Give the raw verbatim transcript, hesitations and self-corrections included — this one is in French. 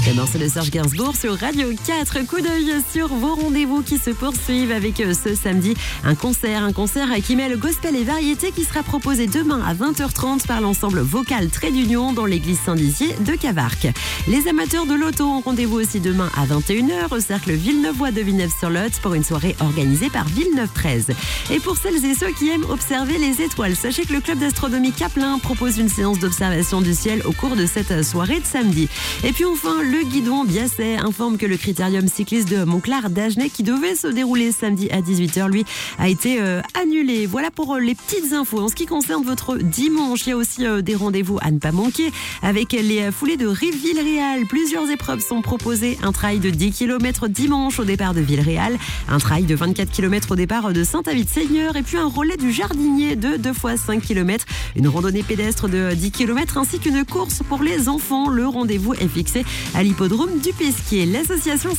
Le morceau de Serge Gainsbourg sur Radio quatre. Coup d'œil sur vos rendez-vous qui se poursuivent avec ce samedi un concert, un concert qui mêle gospel et variété qui sera proposé demain à vingt heures trente par l'ensemble vocal Trait d'Union dans l'église Saint-Dizier de Cavarques. Les amateurs de l'auto ont rendez-vous aussi demain à vingt et une heures au cercle Villeneuvois de Villeneuve-sur-Lot pour une soirée organisée par Villeneuve treize. Et pour celles et ceux qui aiment observer les étoiles, sachez que le club d'astronomie Caplin propose une séance d'observation du ciel au cours de cette soirée de samedi. Et puis enfin, le guidon Biasset informe que le critérium cycliste de Monclar d'Agenais qui devait se dérouler samedi à dix-huit heures, lui, a été euh, annulé. Voilà pour euh, les petites infos. En ce qui concerne votre dimanche, il y a aussi euh, des rendez-vous à ne pas manquer avec les foulées de Rive-Villeréal. Plusieurs épreuves sont proposées. Un trail de dix kilomètres dimanche au départ de Villeréal, un trail de vingt-quatre kilomètres au départ de Saint-Avid-Seigneur et puis un relais du Jardinier de deux fois cinq kilomètres, une randonnée pédestre de dix kilomètres ainsi qu'une course pour les enfants. Le rendez-vous est fixé à l'hippodrome du Pesquier. L'association